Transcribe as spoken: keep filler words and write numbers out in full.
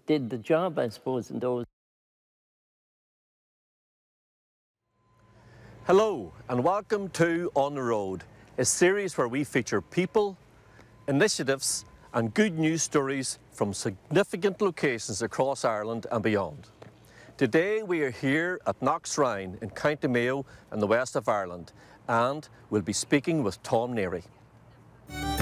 did the job, I suppose, in those. Hello and welcome to On the Road, a series where we feature people, initiatives and good news stories from significant locations across Ireland and beyond. Today we are here at Knocksryan in County Mayo in the west of Ireland, and we'll be speaking with Tom Neary.